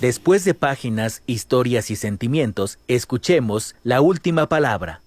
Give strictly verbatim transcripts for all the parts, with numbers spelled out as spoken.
Después de páginas, historias y sentimientos, escuchemos La Última Palabra.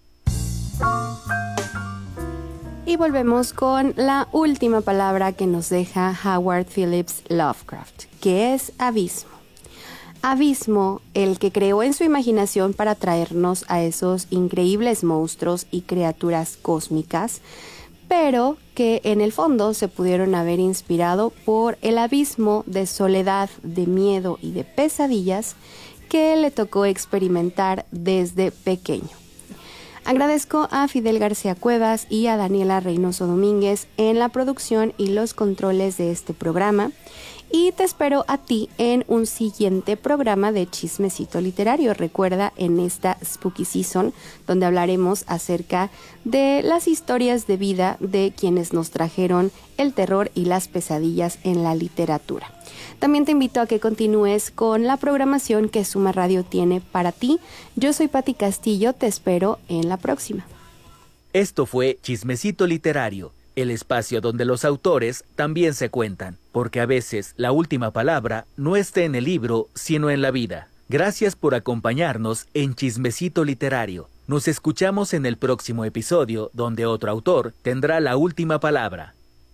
Y volvemos con la última palabra que nos deja Howard Phillips Lovecraft, que es abismo. Abismo, el que creó en su imaginación para traernos a esos increíbles monstruos y criaturas cósmicas, pero que en el fondo se pudieron haber inspirado por el abismo de soledad, de miedo y de pesadillas que le tocó experimentar desde pequeño. Agradezco a Fidel García Cuevas y a Daniela Reynoso Domínguez en la producción y los controles de este programa. Y te espero a ti en un siguiente programa de Chismecito Literario. Recuerda, en esta Spooky Season, donde hablaremos acerca de las historias de vida de quienes nos trajeron el terror y las pesadillas en la literatura. También te invito a que continúes con la programación que Suma Radio tiene para ti. Yo soy Pati Castillo, te espero en la próxima. Esto fue Chismecito Literario, el espacio donde los autores también se cuentan, porque a veces la última palabra no está en el libro, sino en la vida. Gracias por acompañarnos en Chismecito Literario. Nos escuchamos en el próximo episodio, donde otro autor tendrá la última palabra.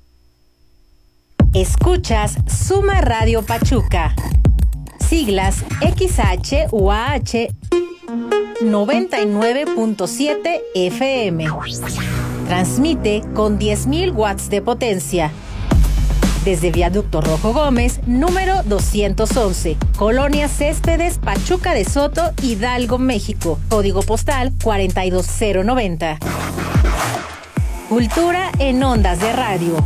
Escuchas Suma Radio Pachuca. Siglas X H U A H noventa y nueve punto siete F M. Transmite con diez mil watts de potencia. Desde Viaducto Rojo Gómez, número doscientos once, Colonia Céspedes, Pachuca de Soto, Hidalgo, México. Código postal cuarenta y dos cero noventa. Cultura en ondas de radio.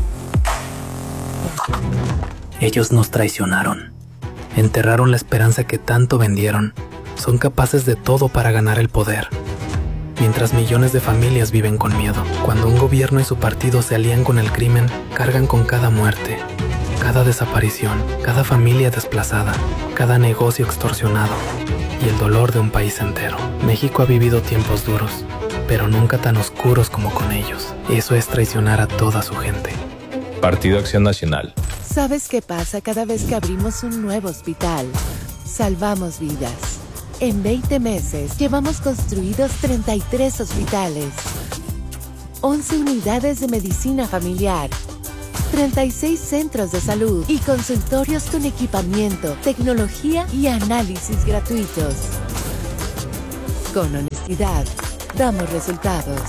Ellos nos traicionaron. Enterraron la esperanza que tanto vendieron. Son capaces de todo para ganar el poder. Mientras millones de familias viven con miedo. Cuando un gobierno y su partido se alían con el crimen, cargan con cada muerte, cada desaparición, cada familia desplazada, cada negocio extorsionado y el dolor de un país entero. México ha vivido tiempos duros, pero nunca tan oscuros como con ellos. Eso es traicionar a toda su gente. Partido Acción Nacional. ¿Sabes qué pasa cada vez que abrimos un nuevo hospital? Salvamos vidas. En veinte meses llevamos construidos treinta y tres hospitales, once unidades de medicina familiar, treinta y seis centros de salud y consultorios con equipamiento, tecnología y análisis gratuitos. Con honestidad, damos resultados.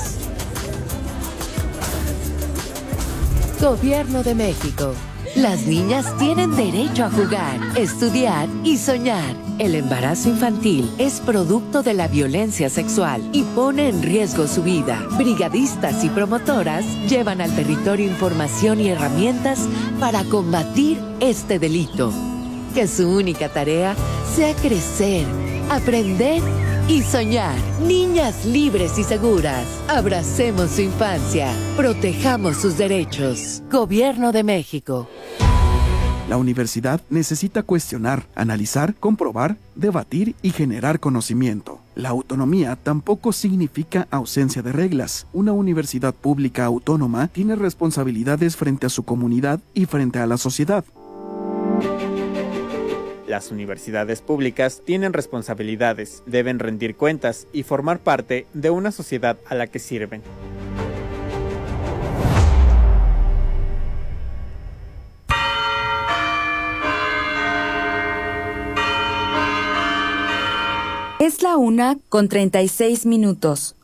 Gobierno de México. Las niñas tienen derecho a jugar, estudiar y soñar. El embarazo infantil es producto de la violencia sexual y pone en riesgo su vida. Brigadistas y promotoras llevan al territorio información y herramientas para combatir este delito. Que su única tarea sea crecer, aprender y soñar. Niñas libres y seguras. Abracemos su infancia. Protejamos sus derechos. Gobierno de México. La universidad necesita cuestionar, analizar, comprobar, debatir y generar conocimiento. La autonomía tampoco significa ausencia de reglas. Una universidad pública autónoma tiene responsabilidades frente a su comunidad y frente a la sociedad. Las universidades públicas tienen responsabilidades, deben rendir cuentas y formar parte de una sociedad a la que sirven. Es la una con treinta y seis minutos.